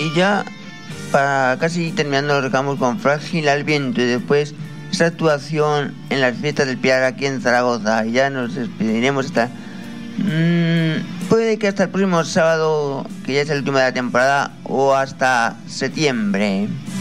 Y ya, para casi terminando, lo dejamos con Frágil al Viento y después esta actuación en las fiestas del Pilar aquí en Zaragoza. Y ya nos despediremos hasta... puede que hasta el próximo sábado, que ya es el último de la temporada, o hasta septiembre.